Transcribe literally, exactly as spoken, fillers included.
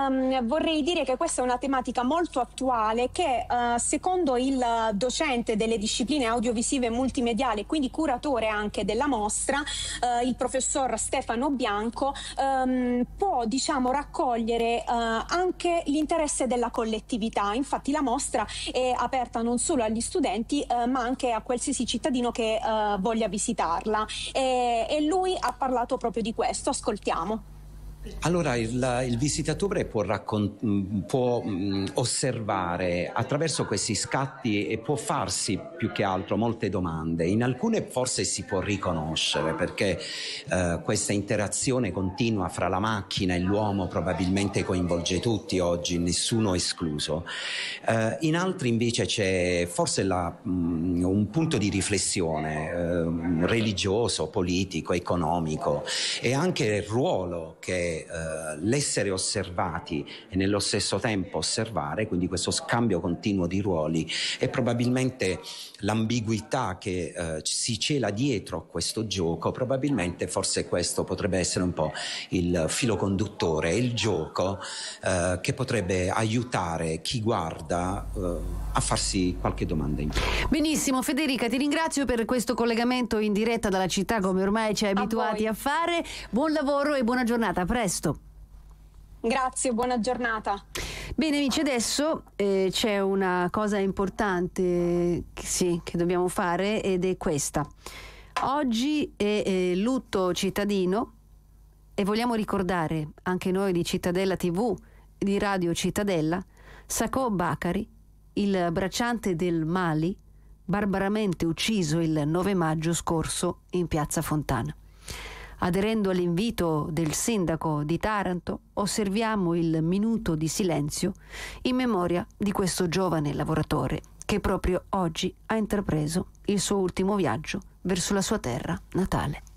ehm, vorrei dire che questa è una tematica molto attuale che eh, secondo il docente delle discipline audiovisive e multimediali, quindi curatore anche della mostra, eh, il professor Stefano Bianco, ehm, può diciamo raccogliere eh, anche l'interesse della collettività. Infatti la mostra è aperta non solo agli studenti eh, ma anche a qualsiasi cittadino che eh, voglia visitarla, e, e lui ha parlato proprio di questo. Ascoltiamo. Allora il, il visitatore può, raccon- può mh, osservare attraverso questi scatti e può farsi più che altro molte domande. In alcune forse si può riconoscere, perché eh, questa interazione continua fra la macchina e l'uomo probabilmente coinvolge tutti oggi, nessuno escluso. Eh, in altri invece c'è forse la, mh, un punto di riflessione eh, religioso, politico, economico, e anche il ruolo che Uh, l'essere osservati e nello stesso tempo osservare, quindi questo scambio continuo di ruoli, e probabilmente l'ambiguità che uh, si cela dietro a questo gioco. Probabilmente forse questo potrebbe essere un po' il filo conduttore, il gioco uh, che potrebbe aiutare chi guarda uh, a farsi qualche domanda in più. Benissimo, Federica, ti ringrazio per questo collegamento in diretta dalla città, come ormai ci hai abituati a, a fare. Buon lavoro e buona giornata, a presto. Grazie, buona giornata. Bene amici, adesso eh, c'è una cosa importante che, sì, che dobbiamo fare, ed è questa. Oggi è eh, lutto cittadino e vogliamo ricordare anche noi di Cittadella tivù, di Radio Cittadella, Sacco Bakari, il bracciante del Mali, barbaramente ucciso il nove maggio scorso in piazza Fontana. Aderendo all'invito del sindaco di Taranto, osserviamo il minuto di silenzio in memoria di questo giovane lavoratore che proprio oggi ha intrapreso il suo ultimo viaggio verso la sua terra natale.